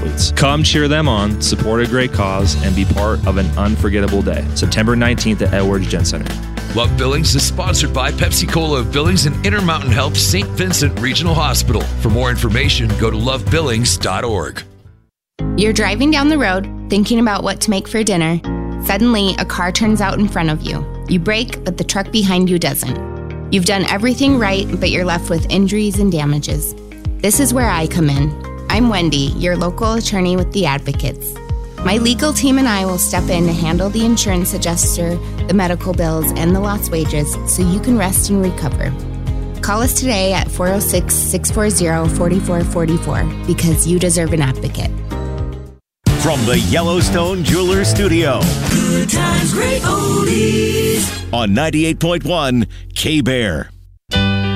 athletes. Come cheer them on, support a great cause, and be part of an unforgettable day. September 19th at Edwards Gen Center. Love Billings is sponsored by Pepsi-Cola of Billings and Intermountain Health St. Vincent Regional Hospital. For more information, go to lovebillings.org. You're driving down the road, thinking about what to make for dinner. Suddenly, a car turns out in front of you. You brake, but the truck behind you doesn't. You've done everything right, but you're left with injuries and damages. This is where I come in. I'm Wendy, your local attorney with the Advocates. My legal team and I will step in to handle the insurance adjuster, the medical bills, and the lost wages so you can rest and recover. Call us today at 406-640-4444 because you deserve an advocate. From the Yellowstone Jewelers Studio. Good times, great oldies. On 98.1 K-Bear.